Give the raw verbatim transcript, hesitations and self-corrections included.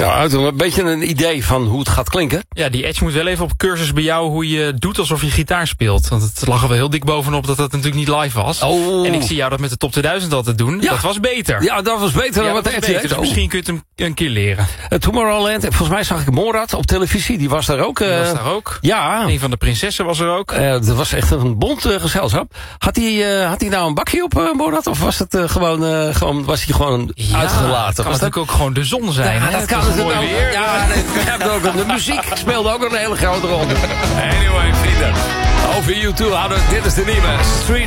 Ja, een beetje een idee van hoe het gaat klinken. Ja, die Edge moet wel even op cursus bij jou hoe je doet alsof je gitaar speelt. Want het lag er wel heel dik bovenop dat dat natuurlijk niet live was. Oh. En ik zie jou dat met de Top tweeduizend altijd doen. Ja. Dat was beter. Ja, dat was beter Ja, dan dat wat was de Edge beter. Dus deed. misschien kun je het hem een keer leren. Uh, Tomorrowland, volgens mij zag ik Morad op televisie. Die was daar ook. Uh, Die was daar ook. Ja. Een van de prinsessen was er ook. Uh, dat was echt een bont uh, gezelschap. Had hij uh, had hij nou een bakje op uh, Morad? Of was het uh, gewoon, uh, gewoon, was hij gewoon Ja, uitgelaten? Het kan was natuurlijk ook gewoon de zon zijn. Ja, hè? dat Het kan was natuurlijk mooi ook. weer. Ja, nee, je hebt ook, de muziek speelde ook een hele grote rol. Anyway, vrienden. Over U twee hadden we, dit is de nieuwe Street